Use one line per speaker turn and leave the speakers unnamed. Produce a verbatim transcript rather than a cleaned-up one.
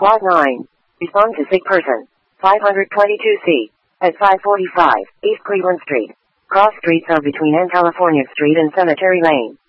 Quad nine. Respond to sick person. five twenty-two C. At five forty-five, East Cleveland Street. Cross streets are between N California Street and Cemetery Lane.